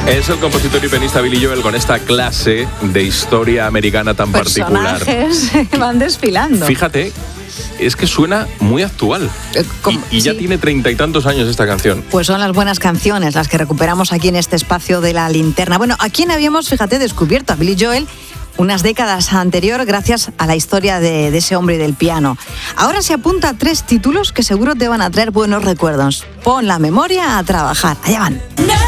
Es el compositor y pianista Billy Joel con esta clase de historia americana tan particular. Personajes van desfilando. Fíjate, es que suena muy actual. Y ya tiene 30 y tantos años esta canción. Pues son las buenas canciones las que recuperamos aquí en este espacio de La Linterna. Bueno, ¿a quién habíamos, fíjate, descubierto? A Billy Joel unas décadas anterior gracias a la historia de ese hombre del piano. Ahora se apunta a 3 títulos que seguro te van a traer buenos recuerdos. Pon la memoria a trabajar. Allá van.